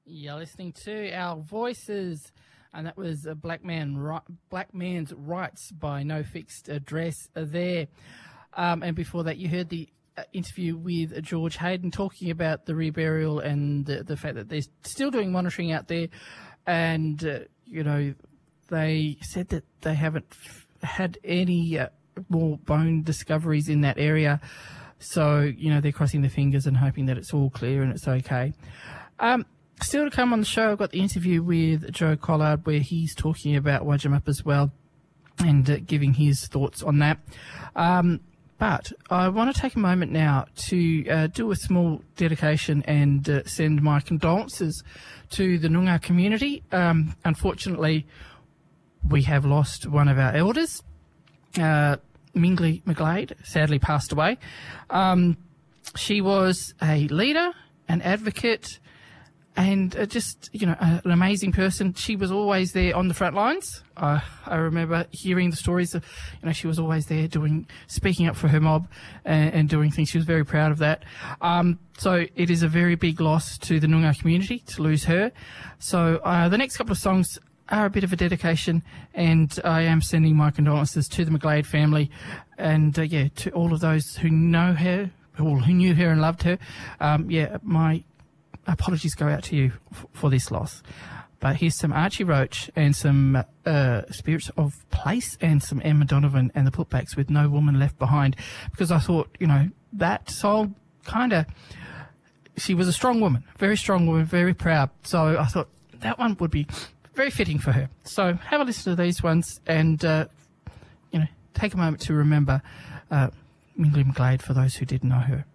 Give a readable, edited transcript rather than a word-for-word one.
You're listening to Our Voices, and that was Black Man's Rights by No Fixed Address there. And before that, you heard the interview with George Hayden talking about the reburial and the fact that they're still doing monitoring out there. And, they said that they haven't had any more bone discoveries in that area. So, they're crossing their fingers and hoping that it's all clear and it's okay. Still to come on the show, I've got the interview with Joe Collard where he's talking about Wajimap as well and giving his thoughts on that. But I want to take a moment now to do a small dedication and send my condolences to the Noongar community. Unfortunately, we have lost one of our elders. Mingli McGlade sadly passed away. She was a leader, an advocate, and just, an amazing person. She was always there on the front lines. I remember hearing the stories of, she was always there speaking up for her mob and doing things. She was very proud of that. So it is a very big loss to the Noongar community to lose her. So the next couple of songs are a bit of a dedication, and I am sending my condolences to the McGlade family and, to all of those who know her, or who knew her and loved her. My apologies go out to you for this loss. But here's some Archie Roach and some Spirits of Place and some Emma Donovan and the Putbacks with No Woman Left Behind, because I thought, that song she was a strong woman, very proud. So I thought that one would be very fitting for her. So have a listen to these ones and, take a moment to remember Mingli McGlade for those who didn't know her.